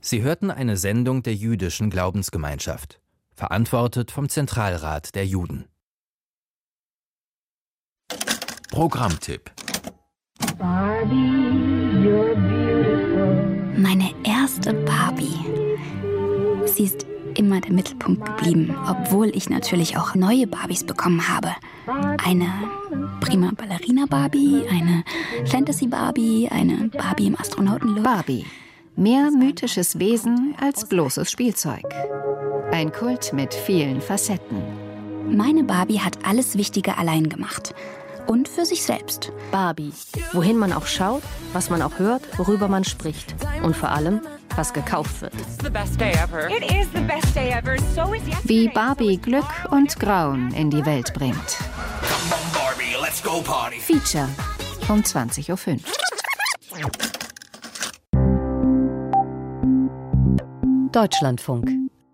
Sie hörten eine Sendung der Jüdischen Glaubensgemeinschaft, verantwortet vom Zentralrat der Juden. Programmtipp: Meine erste Barbie. Sie ist immer der Mittelpunkt geblieben, obwohl ich natürlich auch neue Barbies bekommen habe. Eine Prima Ballerina Barbie, eine Fantasy Barbie, eine Barbie im Astronautenlook. Barbie. Mehr mythisches Wesen als bloßes Spielzeug. Ein Kult mit vielen Facetten. Meine Barbie hat alles Wichtige allein gemacht. Und für sich selbst. Barbie. Wohin man auch schaut, was man auch hört, worüber man spricht. Und vor allem, was gekauft wird. Wie Barbie Glück und Grauen in die Welt bringt. Feature um 20:05 Uhr. Deutschlandfunk.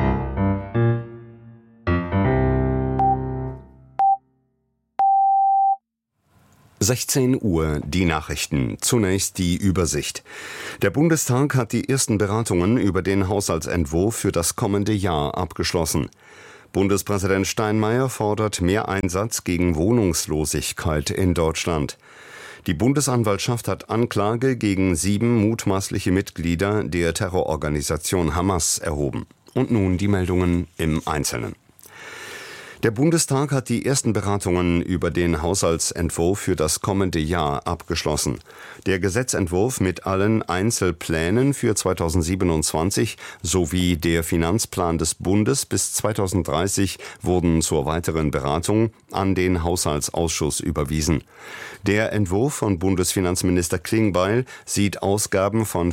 (16 Uhr) die Nachrichten. Zunächst die Übersicht. Der Bundestag hat die ersten Beratungen über den Haushaltsentwurf für das kommende Jahr abgeschlossen. Bundespräsident Steinmeier fordert mehr Einsatz gegen Wohnungslosigkeit in Deutschland. Die Bundesanwaltschaft hat Anklage gegen 7 mutmaßliche Mitglieder der Terrororganisation Hamas erhoben. Und nun die Meldungen im Einzelnen. Der Bundestag hat die ersten Beratungen über den Haushaltsentwurf für das kommende Jahr abgeschlossen. Der Gesetzentwurf mit allen Einzelplänen für 2027 sowie der Finanzplan des Bundes bis 2030 wurden zur weiteren Beratung an den Haushaltsausschuss überwiesen. Der Entwurf von Bundesfinanzminister Klingbeil sieht Ausgaben von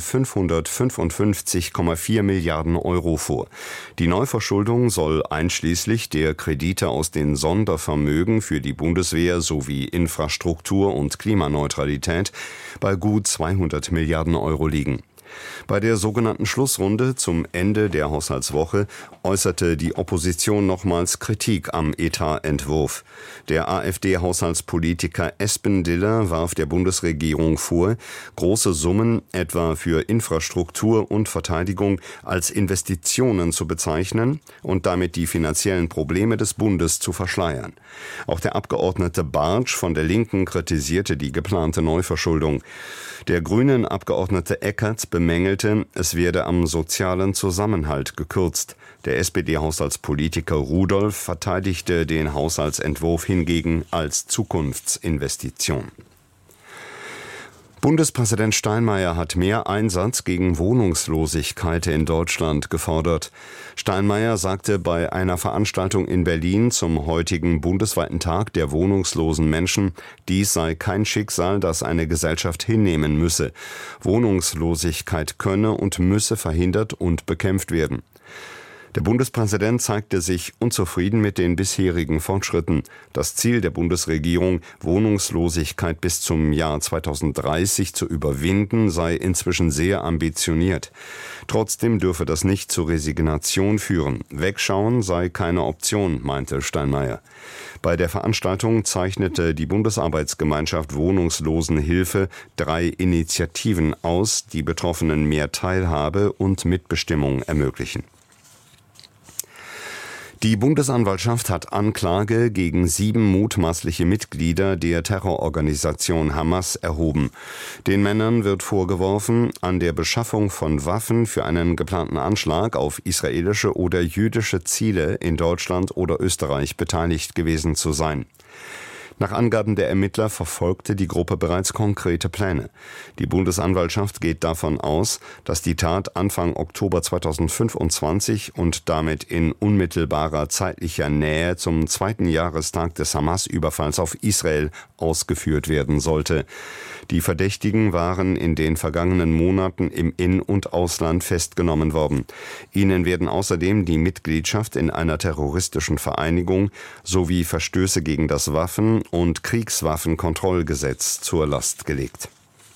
555,4 Milliarden Euro vor. Die Neuverschuldung soll einschließlich der Kredite aus den Sondervermögen für die Bundeswehr sowie Infrastruktur und Klimaneutralität bei gut 200 Milliarden Euro liegen. Bei der sogenannten Schlussrunde zum Ende der Haushaltswoche äußerte die Opposition nochmals Kritik am Etatentwurf. Der AfD-Haushaltspolitiker Espendiller warf der Bundesregierung vor, große Summen etwa für Infrastruktur und Verteidigung als Investitionen zu bezeichnen und damit die finanziellen Probleme des Bundes zu verschleiern. Auch der Abgeordnete Bartsch von der Linken kritisierte die geplante Neuverschuldung. Der grünen Abgeordnete Eckert bemängelte, es werde am sozialen Zusammenhalt gekürzt. Der SPD-Haushaltspolitiker Rudolph verteidigte den Haushaltsentwurf hingegen als Zukunftsinvestition. Bundespräsident Steinmeier hat mehr Einsatz gegen Wohnungslosigkeit in Deutschland gefordert. Steinmeier sagte bei einer Veranstaltung in Berlin zum heutigen bundesweiten Tag der wohnungslosen Menschen, dies sei kein Schicksal, das eine Gesellschaft hinnehmen müsse. Wohnungslosigkeit könne und müsse verhindert und bekämpft werden. Der Bundespräsident zeigte sich unzufrieden mit den bisherigen Fortschritten. Das Ziel der Bundesregierung, Wohnungslosigkeit bis zum Jahr 2030 zu überwinden, sei inzwischen sehr ambitioniert. Trotzdem dürfe das nicht zur Resignation führen. Wegschauen sei keine Option, meinte Steinmeier. Bei der Veranstaltung zeichnete die Bundesarbeitsgemeinschaft Wohnungslosenhilfe 3 Initiativen aus, die Betroffenen mehr Teilhabe und Mitbestimmung ermöglichen. Die Bundesanwaltschaft hat Anklage gegen 7 mutmaßliche Mitglieder der Terrororganisation Hamas erhoben. Den Männern wird vorgeworfen, an der Beschaffung von Waffen für einen geplanten Anschlag auf israelische oder jüdische Ziele in Deutschland oder Österreich beteiligt gewesen zu sein. Nach Angaben der Ermittler verfolgte die Gruppe bereits konkrete Pläne. Die Bundesanwaltschaft geht davon aus, dass die Tat Anfang Oktober 2025 und damit in unmittelbarer zeitlicher Nähe zum 2. Jahrestag des Hamas-Überfalls auf Israel ausgeführt werden sollte. Die Verdächtigen waren in den vergangenen Monaten im In- und Ausland festgenommen worden. Ihnen werden außerdem die Mitgliedschaft in einer terroristischen Vereinigung sowie Verstöße gegen das Waffen- und Kriegswaffenkontrollgesetz zur Last gelegt.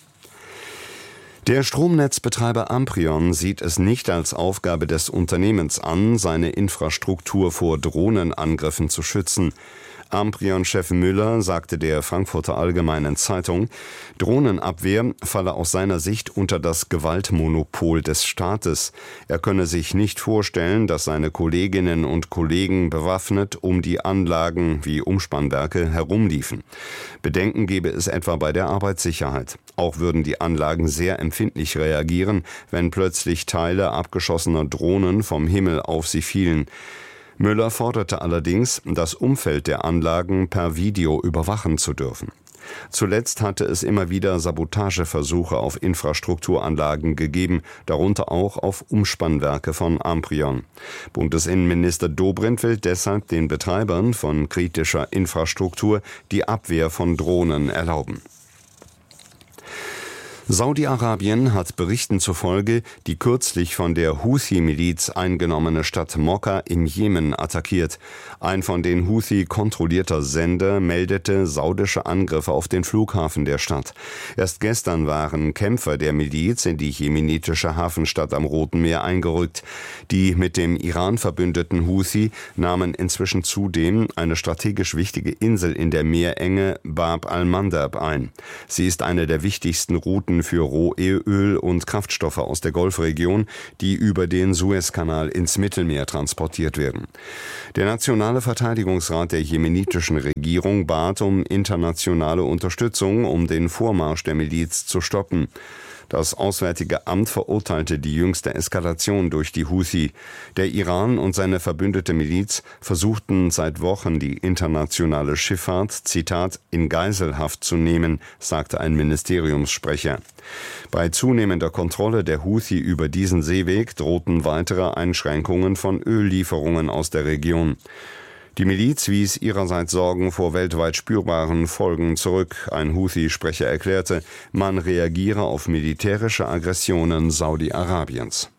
Der Stromnetzbetreiber Amprion sieht es nicht als Aufgabe des Unternehmens an, seine Infrastruktur vor Drohnenangriffen zu schützen. Amprion-Chef Müller sagte der Frankfurter Allgemeinen Zeitung, Drohnenabwehr falle aus seiner Sicht unter das Gewaltmonopol des Staates. Er könne sich nicht vorstellen, dass seine Kolleginnen und Kollegen bewaffnet um die Anlagen wie Umspannwerke herumliefen. Bedenken gebe es etwa bei der Arbeitssicherheit. Auch würden die Anlagen sehr empfindlich reagieren, wenn plötzlich Teile abgeschossener Drohnen vom Himmel auf sie fielen. Müller forderte allerdings, das Umfeld der Anlagen per Video überwachen zu dürfen. Zuletzt hatte es immer wieder Sabotageversuche auf Infrastrukturanlagen gegeben, darunter auch auf Umspannwerke von Amprion. Bundesinnenminister Dobrindt will deshalb den Betreibern von kritischer Infrastruktur die Abwehr von Drohnen erlauben. Saudi-Arabien hat Berichten zufolge die kürzlich von der Houthi-Miliz eingenommene Stadt Mokka im Jemen attackiert. Ein von den Houthi kontrollierter Sender meldete saudische Angriffe auf den Flughafen der Stadt. Erst gestern waren Kämpfer der Miliz in die jemenitische Hafenstadt am Roten Meer eingerückt. Die mit dem Iran verbündeten Houthi nahmen inzwischen zudem eine strategisch wichtige Insel in der Meerenge Bab al-Mandab ein. Sie ist eine der wichtigsten Routen für Rohöl und Kraftstoffe aus der Golfregion, die über den Suezkanal ins Mittelmeer transportiert werden. Der Nationale Verteidigungsrat der jemenitischen Regierung bat um internationale Unterstützung, um den Vormarsch der Miliz zu stoppen. Das Auswärtige Amt verurteilte die jüngste Eskalation durch die Houthi. Der Iran und seine verbündete Miliz versuchten seit Wochen die internationale Schifffahrt, Zitat, in Geiselhaft zu nehmen, sagte ein Ministeriumssprecher. Bei zunehmender Kontrolle der Houthi über diesen Seeweg drohten weitere Einschränkungen von Öllieferungen aus der Region. Die Miliz wies ihrerseits Sorgen vor weltweit spürbaren Folgen zurück. Ein Houthi-Sprecher erklärte, man reagiere auf militärische Aggressionen Saudi-Arabiens.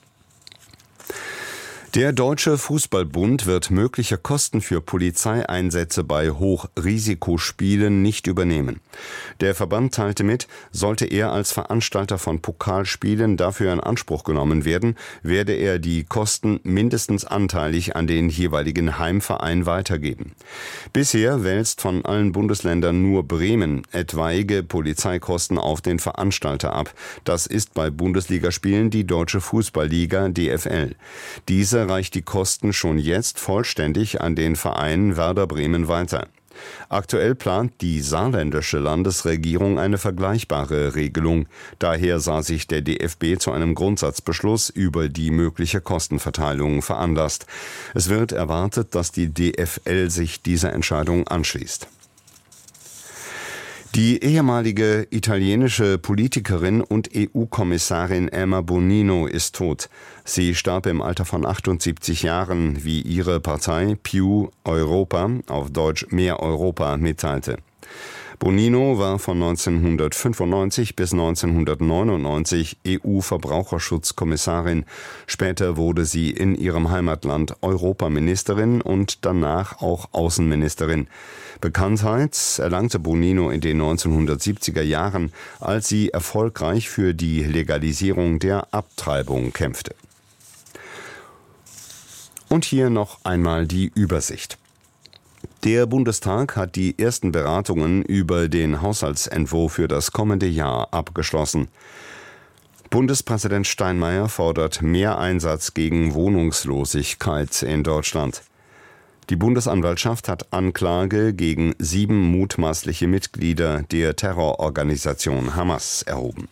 Der Deutsche Fußballbund wird mögliche Kosten für Polizeieinsätze bei Hochrisikospielen nicht übernehmen. Der Verband teilte mit, sollte er als Veranstalter von Pokalspielen dafür in Anspruch genommen werden, werde er die Kosten mindestens anteilig an den jeweiligen Heimverein weitergeben. Bisher wälzt von allen Bundesländern nur Bremen etwaige Polizeikosten auf den Veranstalter ab. Das ist bei Bundesligaspielen die Deutsche Fußballliga DFL. Diese reicht die Kosten schon jetzt vollständig an den Verein Werder Bremen weiter. Aktuell plant die saarländische Landesregierung eine vergleichbare Regelung. Daher sah sich der DFB zu einem Grundsatzbeschluss über die mögliche Kostenverteilung veranlasst. Es wird erwartet, dass die DFL sich dieser Entscheidung anschließt. Die ehemalige italienische Politikerin und EU-Kommissarin Emma Bonino ist tot. Sie starb im Alter von 78 Jahren, wie ihre Partei Più Europa, auf Deutsch Mehr Europa, mitteilte. Bonino war von 1995 bis 1999 EU-Verbraucherschutzkommissarin. Später wurde sie in ihrem Heimatland Europaministerin und danach auch Außenministerin. Bekanntheit erlangte Bonino in den 1970er Jahren, als sie erfolgreich für die Legalisierung der Abtreibung kämpfte. Und hier noch einmal die Übersicht. Der Bundestag hat die ersten Beratungen über den Haushaltsentwurf für das kommende Jahr abgeschlossen. Bundespräsident Steinmeier fordert mehr Einsatz gegen Wohnungslosigkeit in Deutschland. Die Bundesanwaltschaft hat Anklage gegen 7 mutmaßliche Mitglieder der Terrororganisation Hamas erhoben.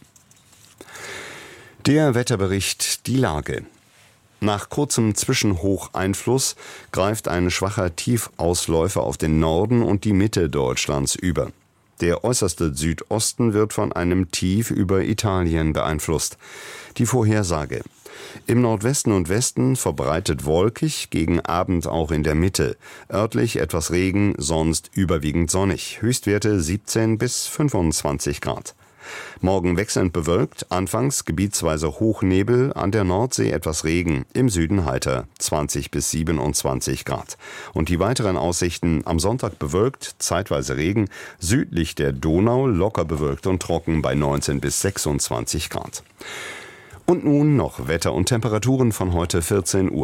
Der Wetterbericht, die Lage. Nach kurzem Zwischenhocheinfluss greift ein schwacher Tiefausläufer auf den Norden und die Mitte Deutschlands über. Der äußerste Südosten wird von einem Tief über Italien beeinflusst. Die Vorhersage. Im Nordwesten und Westen verbreitet wolkig, gegen Abend auch in der Mitte. Örtlich etwas Regen, sonst überwiegend sonnig. Höchstwerte 17 bis 25 Grad. Morgen wechselnd bewölkt, anfangs gebietsweise Hochnebel, an der Nordsee etwas Regen, im Süden heiter 20 bis 27 Grad. Und die weiteren Aussichten: am Sonntag bewölkt, zeitweise Regen, südlich der Donau locker bewölkt und trocken bei 19 bis 26 Grad. Und nun noch Wetter und Temperaturen von heute 14 Uhr.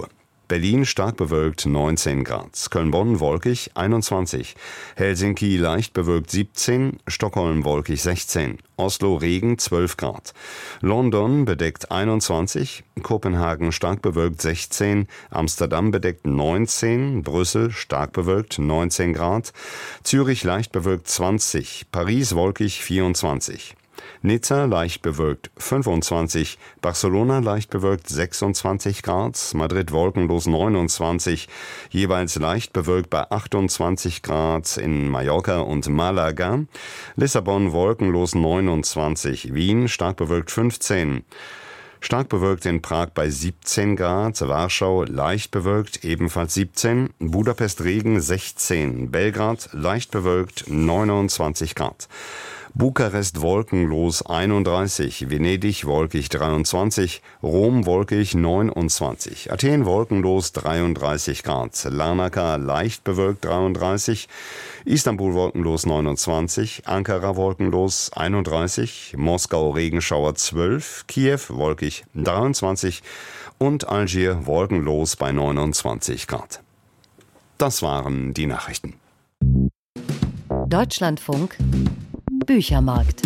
Berlin stark bewölkt 19 Grad. Köln-Bonn wolkig 21. Helsinki leicht bewölkt 17. Stockholm wolkig 16. Oslo Regen 12 Grad. London bedeckt 21. Kopenhagen stark bewölkt 16. Amsterdam bedeckt 19. Brüssel stark bewölkt 19 Grad. Zürich leicht bewölkt 20. Paris wolkig 24. Nizza leicht bewölkt 25, Barcelona leicht bewölkt 26 Grad, Madrid wolkenlos 29, jeweils leicht bewölkt bei 28 Grad in Mallorca und Malaga, Lissabon wolkenlos 29, Wien stark bewölkt 15, stark bewölkt in Prag bei 17 Grad, Warschau leicht bewölkt ebenfalls 17, Budapest Regen 16, Belgrad leicht bewölkt 29 Grad. Bukarest wolkenlos 31, Venedig wolkig 23, Rom wolkig 29, Athen wolkenlos 33 Grad, Larnaca leicht bewölkt 33, Istanbul wolkenlos 29, Ankara wolkenlos 31, Moskau Regenschauer 12, Kiew wolkig 23 und Algier wolkenlos bei 29 Grad. Das waren die Nachrichten. Deutschlandfunk Büchermarkt.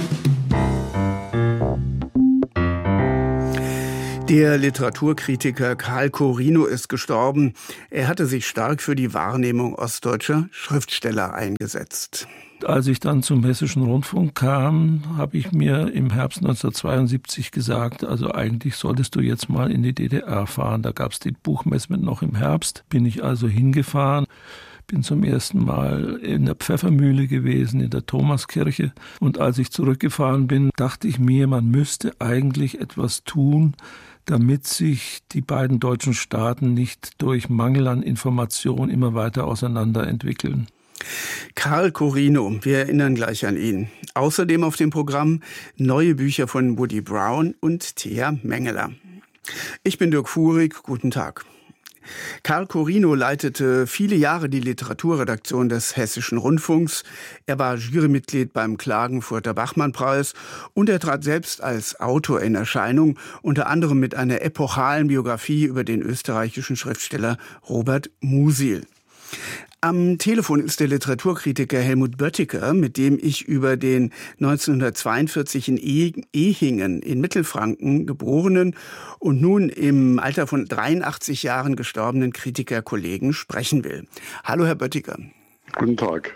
Der Literaturkritiker Karl Corino ist gestorben. Er hatte sich stark für die Wahrnehmung ostdeutscher Schriftsteller eingesetzt. Als ich dann zum Hessischen Rundfunk kam, habe ich mir im Herbst 1972 gesagt, also eigentlich solltest du jetzt mal in die DDR fahren. Da gab es die Buchmesse noch im Herbst. Bin ich also hingefahren. Bin zum ersten Mal in der Pfeffermühle gewesen, in der Thomaskirche. Und als ich zurückgefahren bin, dachte ich mir, man müsste eigentlich etwas tun, damit sich die beiden deutschen Staaten nicht durch Mangel an Information immer weiter auseinanderentwickeln. Karl Corino, wir erinnern gleich an ihn. Außerdem auf dem Programm neue Bücher von Woody Brown und Thea Mengeler. Ich bin Dirk Fuhrig, guten Tag. Karl Corino leitete viele Jahre die Literaturredaktion des Hessischen Rundfunks. Er war Jurymitglied beim Klagenfurter Bachmann-Preis und er trat selbst als Autor in Erscheinung, unter anderem mit einer epochalen Biografie über den österreichischen Schriftsteller Robert Musil. Am Telefon ist der Literaturkritiker Helmut Böttger, mit dem ich über den 1942 in Ehingen in Mittelfranken geborenen und nun im Alter von 83 Jahren gestorbenen Kritikerkollegen sprechen will. Hallo, Herr Böttger. Guten Tag.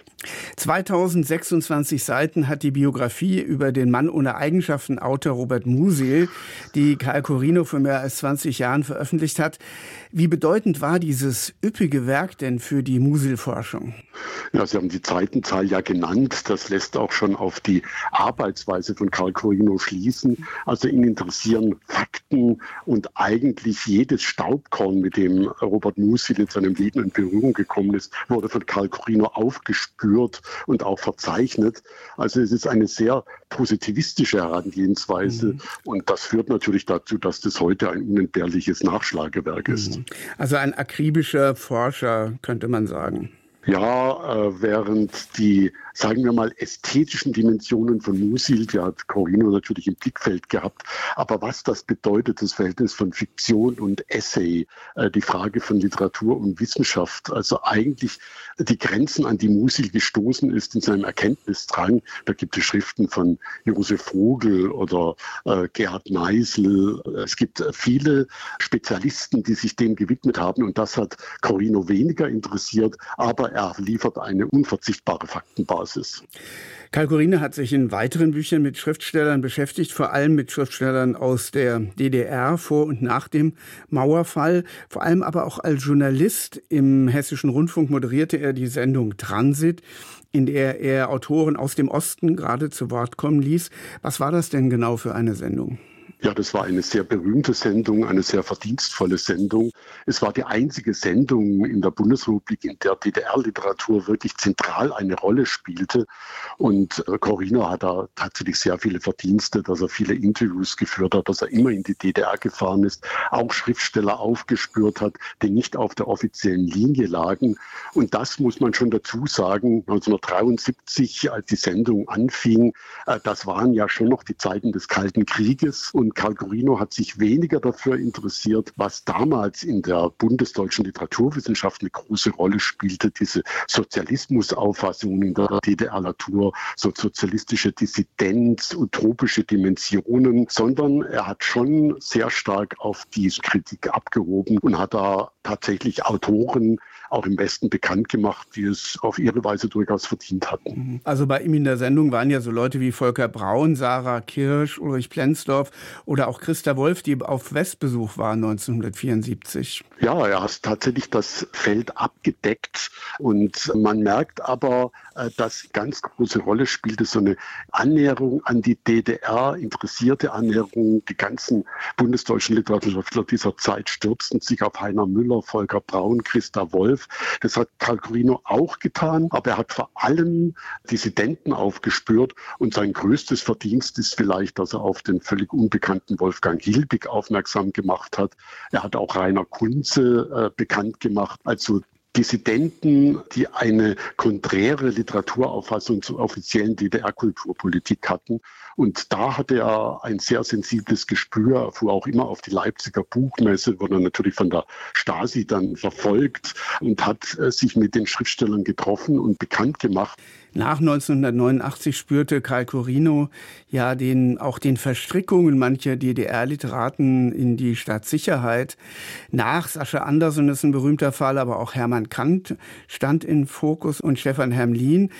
2026 Seiten hat die Biografie über den Mann ohne Eigenschaften, Autor Robert Musil, die Karl Corino vor mehr als 20 Jahren veröffentlicht hat. Wie bedeutend war dieses üppige Werk denn für die Musil-Forschung? Ja, Sie haben die Seitenzahl ja genannt. Das lässt auch schon auf die Arbeitsweise von Karl Corino schließen. Also ihn interessieren Fakten und eigentlich jedes Staubkorn, mit dem Robert Musil in seinem Leben in Berührung gekommen ist, wurde von Karl Corino aufgespürt und auch verzeichnet. Also es ist eine sehr positivistische Herangehensweise und das führt natürlich dazu, dass das heute ein unentbehrliches Nachschlagewerk ist. Also ein akribischer Forscher, könnte man sagen. Ja, während die, sagen wir mal, ästhetischen Dimensionen von Musil, die hat Corino natürlich im Blickfeld gehabt, aber was das bedeutet, das Verhältnis von Fiktion und Essay, die Frage von Literatur und Wissenschaft, also eigentlich die Grenzen, an die Musil gestoßen ist in seinem Erkenntnisdrang. Da gibt es Schriften von Josef Vogel oder Gerhard Meisel. Es gibt viele Spezialisten, die sich dem gewidmet haben und das hat Corino weniger interessiert, aber er liefert eine unverzichtbare Faktenbasis. Karl Corino hat sich in weiteren Büchern mit Schriftstellern beschäftigt, vor allem mit Schriftstellern aus der DDR vor und nach dem Mauerfall. Vor allem aber auch als Journalist im Hessischen Rundfunk moderierte er die Sendung Transit, in der er Autoren aus dem Osten gerade zu Wort kommen ließ. Was war das denn genau für eine Sendung? Ja, das war eine sehr berühmte Sendung, eine sehr verdienstvolle Sendung. Es war die einzige Sendung in der Bundesrepublik, in der DDR-Literatur wirklich zentral eine Rolle spielte. Und Corino hat da tatsächlich sehr viele Verdienste, dass er viele Interviews geführt hat, dass er immer in die DDR gefahren ist, auch Schriftsteller aufgespürt hat, die nicht auf der offiziellen Linie lagen. Und das muss man schon dazu sagen, 1973, als die Sendung anfing, das waren ja schon noch die Zeiten des Kalten Krieges. Und Und Karl Corino hat sich weniger dafür interessiert, was damals in der bundesdeutschen Literaturwissenschaft eine große Rolle spielte, diese Sozialismusauffassung in der DDR-Natur, so sozialistische Dissidenz, utopische Dimensionen, sondern er hat schon sehr stark auf diese Kritik abgehoben und hat da tatsächlich Autoren auch im Westen bekannt gemacht, die es auf ihre Weise durchaus verdient hatten. Also bei ihm in der Sendung waren ja so Leute wie Volker Braun, Sarah Kirsch, Ulrich Plenzdorf oder auch Christa Wolf, die auf Westbesuch waren 1974. Ja, er hat tatsächlich das Feld abgedeckt und man merkt aber, dass ganz große Rolle spielte so eine Annäherung an die DDR, interessierte Annäherung. Die ganzen bundesdeutschen Literaturwissenschaftler dieser Zeit stürzten sich auf Heiner Müller, Volker Braun, Christa Wolf. Das hat Karl Corino auch getan, aber er hat vor allem Dissidenten aufgespürt und sein größtes Verdienst ist vielleicht, dass er auf den völlig unbekannten Wolfgang Hilbig aufmerksam gemacht hat. Er hat auch Rainer Kunze bekannt gemacht, also Dissidenten, die eine konträre Literaturauffassung zur offiziellen DDR-Kulturpolitik hatten. Und da hatte er ein sehr sensibles Gespür. Er fuhr auch immer auf die Leipziger Buchmesse, wurde natürlich von der Stasi dann verfolgt und hat sich mit den Schriftstellern getroffen und bekannt gemacht. Nach 1989 spürte Karl Corino ja auch den Verstrickungen mancher DDR-Literaten in die Staatssicherheit. Nach Sascha Anderson ist ein berühmter Fall, aber auch Hermann Kant stand in Fokus und Stefan Hermlin.